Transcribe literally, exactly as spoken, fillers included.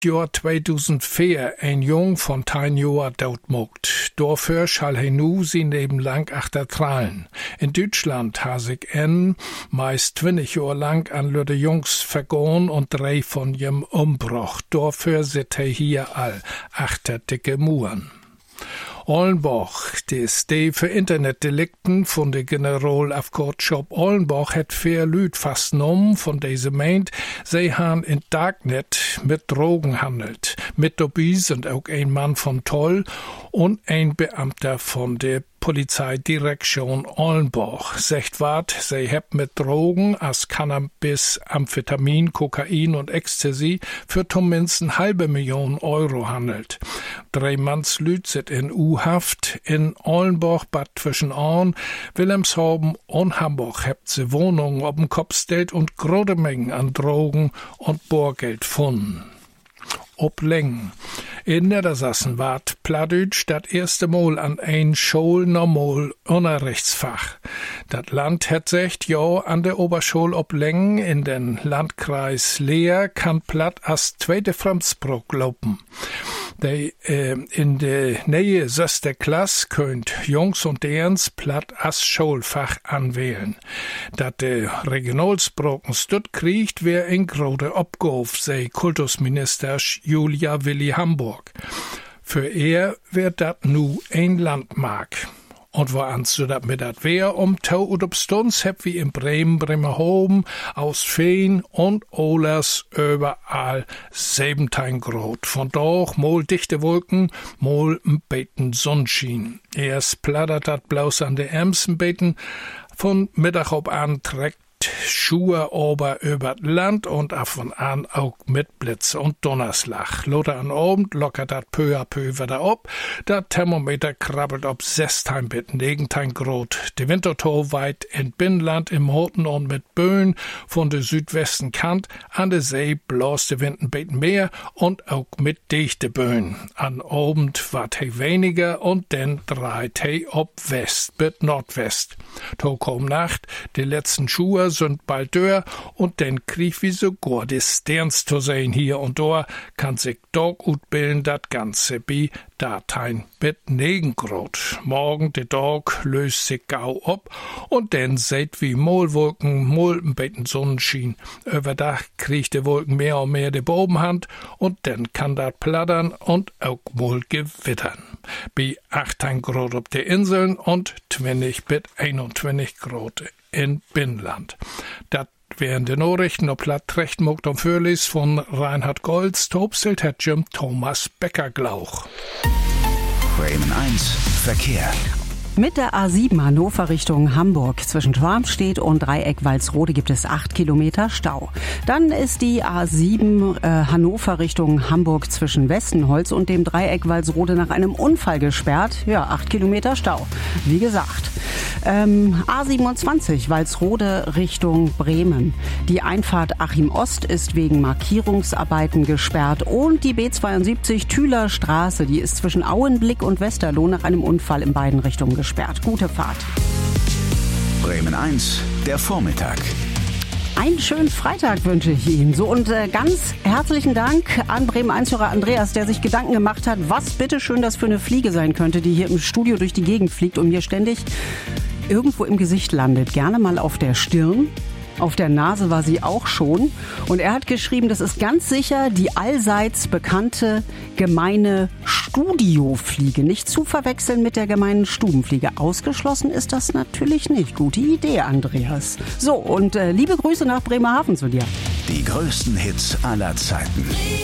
Jahr zweitausendvier ein Jung von tein Jahr doodmogt. Dafür schall he nu sein Leben lang achter trahlen. In Deutschland ha sich en meist zwanzig Jahr lang an lüde Jungs vergoren und drei von jem umbroch. Dafür sit he hier all achter dicke Muren. Ollenbach, des de für Internetdelikten von de Generalafkortshop Ollenbach het vier Lüd fastnommen von deze meint, sie han in Darknet mit Drogen handelt. Mit dabei sind auch ein Mann von Toll und ein Beamter von der Polizeidirektion Ollenbach. Secht wart, sie heb mit Drogen as Cannabis, Amphetamin, Kokain und Ecstasy für zumindest eine halbe Million Euro handelt. Drei Mannslüd sit in U-Haft in Ollenbach, Bad Zwischenahn, Wilhelmshaven und Hamburg hebt sie Wohnungen ob'm Kopf stellt und große Mengen an Drogen und Bohrgeld gefunden. Ob Längen. In Niedersachsen ward Plattdeutsch das erste Mal an ein Schul normal Unterrichtsfach. Das Land hat secht, ja, an der Oberschule ob Längen in den Landkreis Leer kann Platt als zweite Fremdsprach lopen. Die, äh, in der Nähe sechster Klasse könnt Jungs und Derns Platt als Schulfach anwählen. Dat de Regionalsprachen stüt kriegt, wer in grode Obgauf, sei Kultusminister Julia Willi Hamburg. Für er wird dat nu ein Landmark. Und wo anst du dat mit dat wär um Tau und ob Stunds heb wie in Bremen, Bremerhoven, aus Feen und Ohlers überall siebzehn Grad. Von doch mol dichte Wolken, mol n beten Sonnenschein. Erst plattert dat bloß an der Emsen beten, von Mittag ob an trägt Schuhe ober über Land und af und an auch mit Blitz und Donnerslag. Loder an Abend lockert dat peu à peu wieder ab. Dat Thermometer krabbelt ob sechzehn bis neunzehn Grad. Die Winterthur weit in Binnenland im Horten und mit Böen von der Südwesten Kant. An der See bläst der Wind ein bisschen mehr und auch mit dichte Böen. An Abend wart he weniger und dann dreht he ob West bis Nordwest. To kom Nacht, die letzten Schuhe sind bald dör und dann krieg wie so gar die Sterns zu sehen hier und da, kann sich Tag utbilden dat Ganze bi Datein mit negen Grad. Morgen der Tag löst sich gau ab und dann seht wie Mohlwolken, mol n beten Sonnenschein. Überdach kriegt die Wolken mehr und mehr die Bobenhand und dann kann dat plattern und auch mol gewittern. Bi achtzehn Grad auf der Inseln und zwanzig bis einundzwanzig Grad in Binnenland. Dat wären die Nachrichten ob Plattrecht mogt und Fürlis von Reinhard Golds, Tobselt hat Jim Thomas Becker-Glauch. Bremen eins Verkehr. Mit der A sieben Hannover Richtung Hamburg zwischen Schwarmstedt und Dreieck-Walsrode gibt es acht Kilometer Stau. Dann ist die A sieben äh, Hannover Richtung Hamburg zwischen Westenholz und dem Dreieck Walsrode nach einem Unfall gesperrt. Ja, acht Kilometer Stau. Wie gesagt. Ähm, A siebenundzwanzig Walsrode Richtung Bremen. Die Einfahrt Achim Ost ist wegen Markierungsarbeiten gesperrt und die B zweiundsiebzig Thüler Straße, die ist zwischen Auenblick und Westerloh nach einem Unfall in beiden Richtungen gesperrt. Gute Fahrt. Bremen eins, der Vormittag. Einen schönen Freitag wünsche ich Ihnen. So, und äh, ganz herzlichen Dank an Bremen eins-Hörer Andreas, der sich Gedanken gemacht hat, was bitteschön das für eine Fliege sein könnte, die hier im Studio durch die Gegend fliegt und mir ständig irgendwo im Gesicht landet. Gerne mal auf der Stirn. Auf der Nase war sie auch schon. Und er hat geschrieben, das ist ganz sicher die allseits bekannte gemeine Studiofliege. Nicht zu verwechseln mit der gemeinen Stubenfliege. Ausgeschlossen ist das natürlich nicht. Gute Idee, Andreas. So, und äh, liebe Grüße nach Bremerhaven zu dir. Die größten Hits aller Zeiten.